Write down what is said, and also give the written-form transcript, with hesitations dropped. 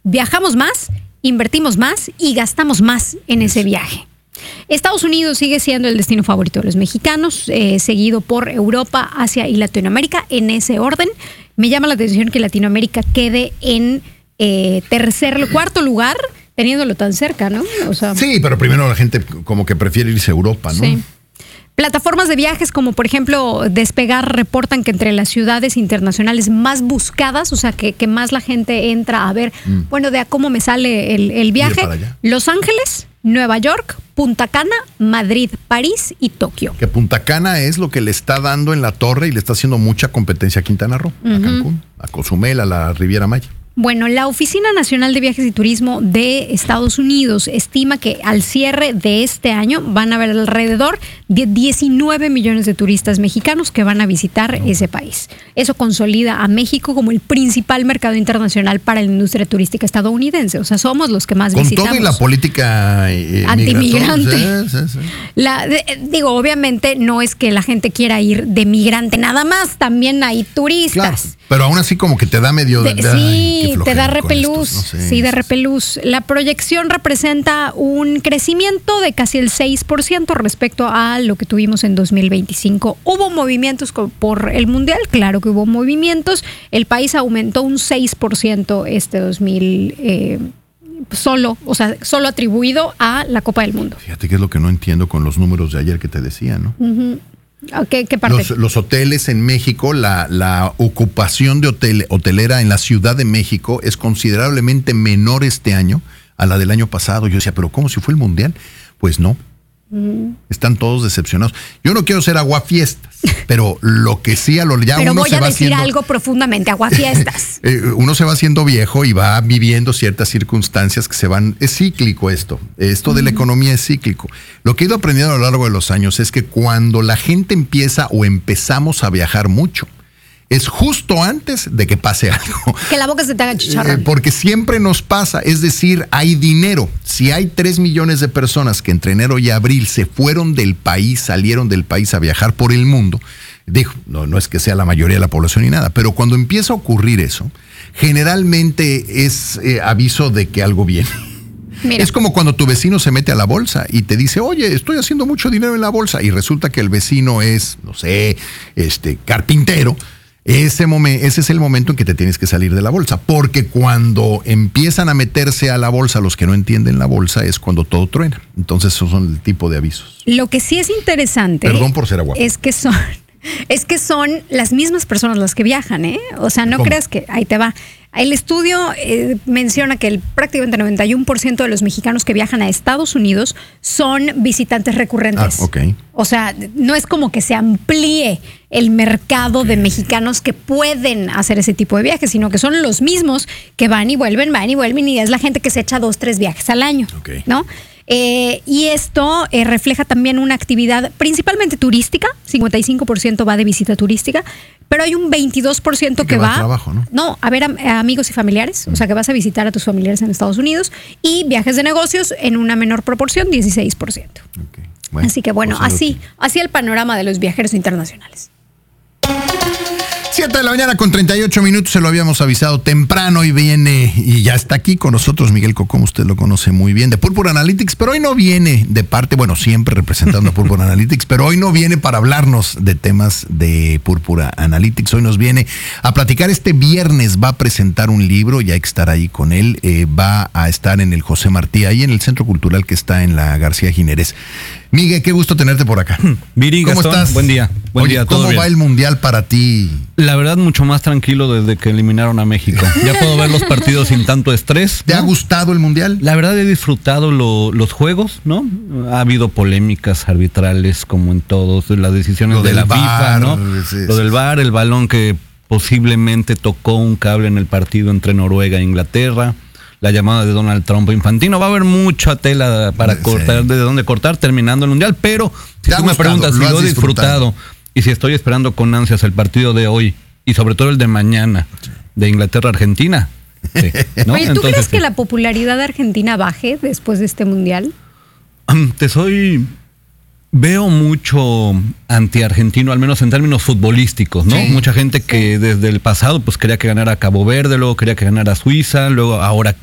viajamos más, invertimos más y gastamos más en ese viaje. Estados Unidos sigue siendo el destino favorito de los mexicanos, seguido por Europa, Asia y Latinoamérica, en ese orden. Me llama la atención que Latinoamérica quede en cuarto lugar, teniéndolo tan cerca, ¿no? O sea, sí, pero primero la gente como que prefiere irse a Europa, ¿no? Sí. Plataformas de viajes como por ejemplo Despegar reportan que entre las ciudades internacionales más buscadas, o sea que más la gente entra a ver, bueno, de a cómo me sale el viaje, Los Ángeles, Nueva York, Punta Cana, Madrid, París y Tokio. Que Punta Cana es lo que le está dando en la torre y le está haciendo mucha competencia a Quintana Roo, a Cancún, a Cozumel, a la Riviera Maya. Bueno, la Oficina Nacional de Viajes y Turismo de Estados Unidos estima que al cierre de este año van a haber alrededor de 19 millones de turistas mexicanos que van a visitar ese país. Eso consolida a México como el principal mercado internacional para la industria turística estadounidense. O sea, somos los que más visitamos. Con todo y la política antimigrante. Sí. Digo, obviamente no es que la gente quiera ir de migrante nada más, también hay turistas. Claro, pero aún así como que te da medio sí, te da repelús. No sé. Sí, da repelús. La proyección representa un crecimiento de casi el 6% respecto a lo que tuvimos en 2025. ¿Hubo movimientos por el Mundial? Claro que hubo movimientos. El país aumentó un 6% este 2000, solo atribuido a la Copa del Mundo. Fíjate que es lo que no entiendo con los números de ayer que te decía, ¿no? ¿Qué parte? Los hoteles en México, la ocupación de hotelera en la Ciudad de México es considerablemente menor este año a la del año pasado. Yo decía, ¿pero cómo si fue el Mundial? Pues no. Están todos decepcionados. Yo no quiero ser aguafiestas, pero lo que sí pero uno voy se a va decir haciendo, algo profundamente aguafiestas. Uno se va haciendo viejo y va viviendo ciertas circunstancias que se van. Es cíclico esto de la economía es cíclico. Lo que he ido aprendiendo a lo largo de los años es que cuando la gente empieza o empezamos a viajar mucho, es justo antes de que pase algo. Que la boca se te haga chicharrón. Porque siempre nos pasa, es decir, hay dinero. Si hay 3 millones de personas que entre enero y abril se fueron del país, salieron del país a viajar por el mundo, no es que sea la mayoría de la población ni nada, pero cuando empieza a ocurrir eso, generalmente es aviso de que algo viene. Mira. Es como cuando tu vecino se mete a la bolsa y te dice, oye, estoy haciendo mucho dinero en la bolsa, y resulta que el vecino es, no sé, carpintero. Ese es el momento en que te tienes que salir de la bolsa, porque cuando empiezan a meterse a la bolsa los que no entienden la bolsa es cuando todo truena. Entonces esos son el tipo de avisos. Lo que sí es interesante, perdón por ser aguapo, es que son las mismas personas las que viajan, ¿eh? O sea, no creas que ahí te va. El estudio menciona que prácticamente 91% de los mexicanos que viajan a Estados Unidos son visitantes recurrentes. O sea, no es como que se amplíe el mercado de mexicanos que pueden hacer ese tipo de viajes, sino que son los mismos que van y vuelven, y es la gente que se echa 2-3 viajes al año, ¿no? Y esto refleja también una actividad principalmente turística, 55% va de visita turística, pero hay un 22% que va a trabajo, ¿no? A ver a amigos y familiares, o sea que vas a visitar a tus familiares en Estados Unidos, y viajes de negocios en una menor proporción, 16%. Bueno, así que bueno, así el panorama de los viajeros internacionales. 7 de la mañana con 38 minutos, se lo habíamos avisado temprano y viene, y ya está aquí con nosotros Miguel Cocom, usted lo conoce muy bien, de Purpura Analytics, pero hoy no viene de parte, bueno, siempre representando a Purpura Analytics, pero hoy no viene para hablarnos de temas de Purpura Analytics, hoy nos viene a platicar. Este viernes va a presentar un libro, ya hay que estar ahí con él, va a estar en el José Martí, ahí en el Centro Cultural que está en la García Ginerés. Miguel, qué gusto tenerte por acá. Viri, ¿Cómo Gastón, estás? Buen día. ¿Cómo va el Mundial para ti? La verdad, mucho más tranquilo desde que eliminaron a México. Ya puedo ver los partidos sin tanto estrés. ¿Te ha gustado el Mundial? La verdad, he disfrutado los juegos, ¿no? Ha habido polémicas arbitrales como en todos, las decisiones de la FIFA, ¿no? Lo del VAR, el balón que posiblemente tocó un cable en el partido entre Noruega e Inglaterra, la llamada de Donald Trump a Infantino. Va a haber mucha tela para cortar, de dónde cortar terminando el Mundial, pero si tú me preguntas si lo he disfrutado y si estoy esperando con ansias el partido de hoy y sobre todo el de mañana de Inglaterra-Argentina. Sí, ¿no? Oye, ¿tú crees que la popularidad de Argentina baje después de este Mundial? Veo mucho anti-argentino, al menos en términos futbolísticos, ¿no? Sí, mucha gente que desde el pasado pues quería que ganara Cabo Verde, luego quería que ganara Suiza, luego ahora